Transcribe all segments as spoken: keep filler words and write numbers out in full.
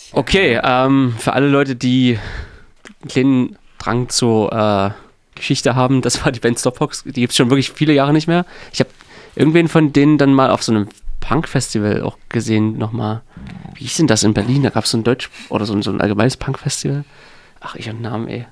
Okay, ähm, für alle Leute, die einen kleinen Drang zur äh, Geschichte haben, das war die Band Stopbox. Die gibt es schon wirklich viele Jahre nicht mehr. Ich habe irgendwen von denen dann mal auf so einem Punk-Festival auch gesehen, nochmal. Wie hieß denn das in Berlin? Da gab es so ein Deutsch- oder so ein, so ein allgemeines Punk-Festival. Ach, ich hab einen Namen, ey.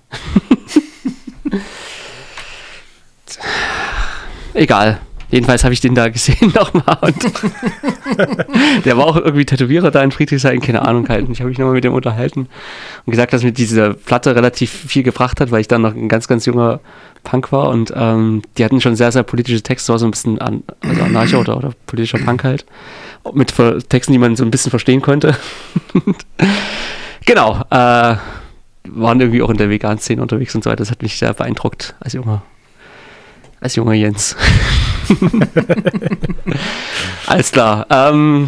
Egal. Jedenfalls habe ich den da gesehen nochmal. Und der war auch irgendwie Tätowierer da in Friedrichshain, keine Ahnung halt. Und ich habe mich nochmal mit dem unterhalten und gesagt, dass mir diese Platte relativ viel gebracht hat, weil ich dann noch ein ganz, ganz junger Punk war. Und ähm, die hatten schon sehr, sehr politische Texte, war so ein bisschen an, also Anarcho oder, oder politischer Punk halt. Mit Texten, die man so ein bisschen verstehen konnte. Genau. Äh, waren irgendwie auch in der veganen Szene unterwegs und so weiter. Das hat mich sehr beeindruckt als junger, als junger Jens. Alles klar. Ähm,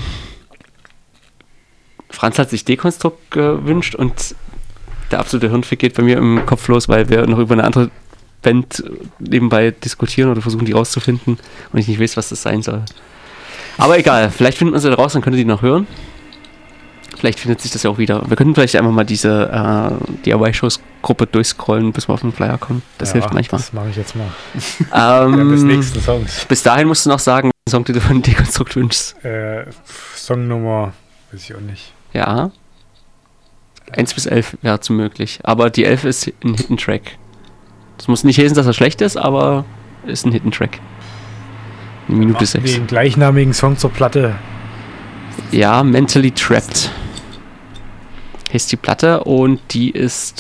Franz hat sich Dekonstrukt gewünscht und der absolute Hirnfick geht bei mir im Kopf los, weil wir noch über eine andere Band nebenbei diskutieren oder versuchen, die rauszufinden und ich nicht weiß, was das sein soll. Aber egal, vielleicht finden wir sie da raus, dann könnt ihr die noch hören. Vielleicht findet sich das ja auch wieder. Wir könnten vielleicht einfach mal diese äh, D I Y-Shows-Gruppe durchscrollen, bis wir auf den Flyer kommen. Das ja, hilft manchmal. Das mache ich jetzt mal. Ähm, ja, bis nächsten Songs. Bis dahin musst du noch sagen, welchen Song du dir von Dekonstrukt wünschst. Äh, Songnummer, weiß ich auch nicht. Ja. eins bis elf wäre zu möglich. Aber die elf ist ein Hidden Track. Das muss nicht heißen, dass er schlecht ist, aber ist ein Hidden Track. Eine Minute Ach, sechs. Den gleichnamigen Song zur Platte. Ja, Mentally Trapped heißt die Platte und die ist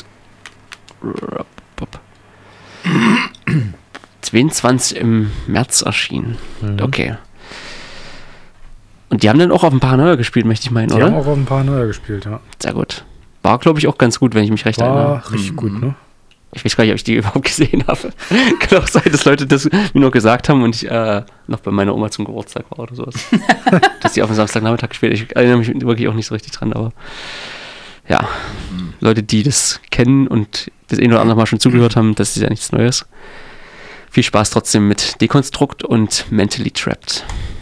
zweiundzwanzig im März erschienen. Mhm. Okay. Und die haben dann auch auf ein paar neue gespielt, möchte ich meinen, die oder? Die haben auch auf ein paar neue gespielt, ja. Sehr gut. War, glaube ich, auch ganz gut, wenn ich mich recht War erinnere. War richtig mhm. gut, ne? Ich weiß gar nicht, ob ich die überhaupt gesehen habe. Kann auch sein, dass Leute das mir nur gesagt haben und ich äh, noch bei meiner Oma zum Geburtstag war oder sowas. Dass die auf dem Samstagnachmittag gespielt. Ich erinnere mich wirklich auch nicht so richtig dran, aber ja, mhm. Leute, die das kennen und das ein oder andere Mal schon zugehört haben, das ist ja nichts Neues. Viel Spaß trotzdem mit Dekonstrukt und Mentally Trapped.